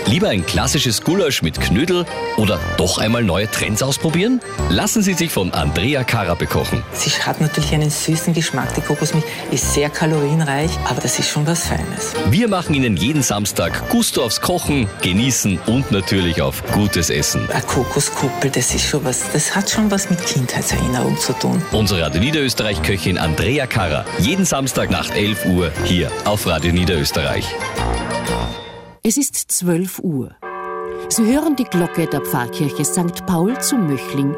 Lieber ein klassisches Gulasch mit Knödel oder doch einmal neue Trends ausprobieren? Lassen Sie sich von Andrea Carra bekochen. Sie hat natürlich einen süßen Geschmack. Die Kokosmilch ist sehr kalorienreich, aber das ist schon was Feines. Wir machen Ihnen jeden Samstag Gusto aufs Kochen, Genießen und natürlich auf gutes Essen. Eine Kokoskuppel, das ist schon was, das hat schon was mit Kindheitserinnerung zu tun. Unsere Radio Niederösterreich-Köchin Andrea Carra. Jeden Samstag nach 11 Uhr hier auf Radio Niederösterreich. Es ist 12 Uhr. Sie hören die Glocke der Pfarrkirche St. Paul zu Möchling